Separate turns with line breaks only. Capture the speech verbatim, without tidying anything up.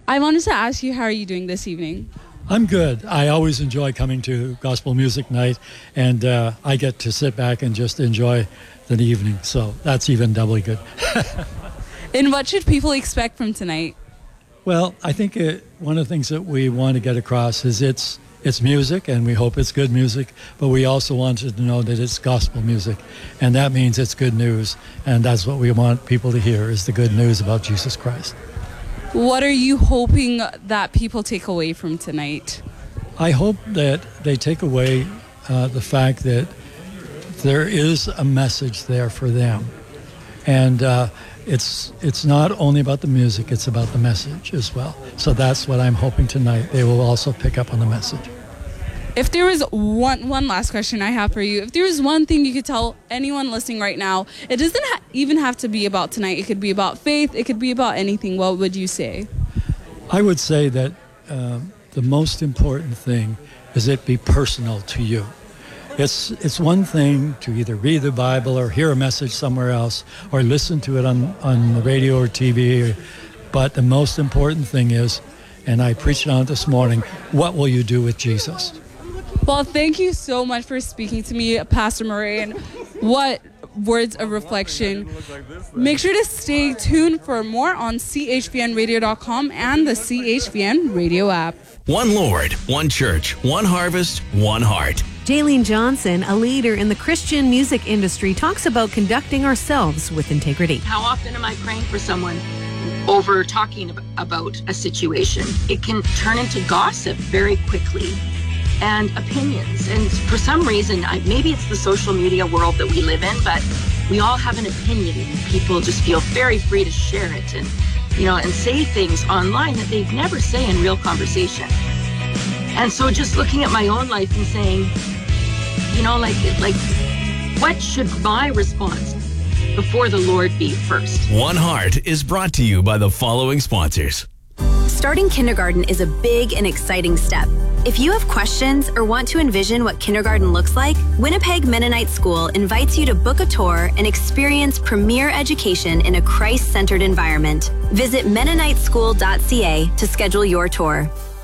I wanted to ask you, how are you doing this evening?
I'm good. I always enjoy coming to Gospel Music Night, and uh, I get to sit back and just enjoy the evening, so that's even doubly good.
And what should people expect from tonight?
Well, I think it, one of the things that we want to get across is it's it's music, and we hope it's good music, but we also wanted to know that it's gospel music, and that means it's good news, and that's what we want people to hear, is the good news about Jesus Christ.
What are you hoping that people take away from tonight?
I hope that they take away uh, the fact that there is a message there for them. And uh, it's it's not only about the music, it's about the message as well. So that's what I'm hoping tonight. They will also pick up on the message.
If there was one one last question I have for you, if there was one thing you could tell anyone listening right now, it doesn't ha- even have to be about tonight. It could be about faith. It could be about anything. What would you say?
I would say that um, the most important thing is it be personal to you. It's it's one thing to either read the Bible or hear a message somewhere else or listen to it on, on the radio or T V, but the most important thing is, and I preached on it this morning, what will you do with Jesus?
Well, thank you so much for speaking to me, Pastor Murray, and what words of reflection. Make sure to stay tuned for more on C H V N radio dot com and the C H V N radio app.
One Lord, one church, one harvest, one heart.
Jaylene Johnson, a leader in the Christian music industry, talks about conducting ourselves with integrity.
How often am I praying for someone over talking about a situation? It can turn into gossip very quickly. And opinions. And for some reason, I, maybe it's the social media world that we live in, but we all have an opinion and people just feel very free to share it and, you know, and say things online that they'd never say in real conversation. And so just looking at my own life and saying, you know, like, like, what should my response before the Lord be first?
One Heart is brought to you by the following sponsors.
Starting kindergarten is a big and exciting step. If you have questions or want to envision what kindergarten looks like, Winnipeg Mennonite School invites you to book a tour and experience premier education in a Christ-centered environment. Visit Mennonite School dot C A to schedule your tour.